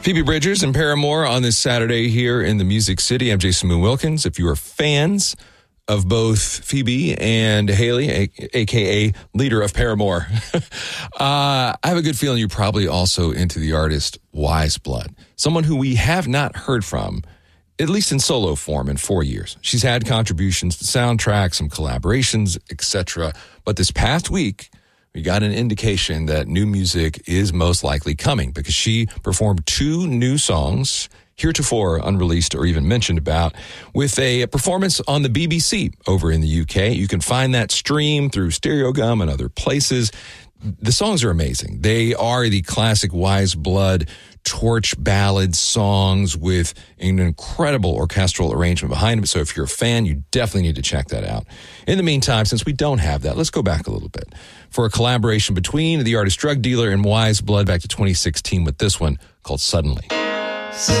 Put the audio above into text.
Phoebe Bridgers and Paramore on this Saturday here in the Music City. I'm Jason Moon Wilkins. If you are fans of both Phoebe and Haley, a.k.a. leader of Paramore, I have a good feeling you're probably also into the artist Weyes Blood, someone who we have not heard from, at least in solo form, in 4 years. She's had contributions to soundtracks, some collaborations, etc. But this past week, we got an indication that new music is most likely coming because she performed 2 new songs, heretofore unreleased or even mentioned about, with a performance on the BBC over in the UK. You can find that stream through Stereogum and other places. The songs are amazing. They are the classic Weyes Blood torch ballad songs with an incredible orchestral arrangement behind them. So if you're a fan, you definitely need to check that out. In the meantime, since we don't have that, let's go back a little bit for a collaboration between the artist Drug Dealer and Weyes Blood back to 2016 with this one called Suddenly.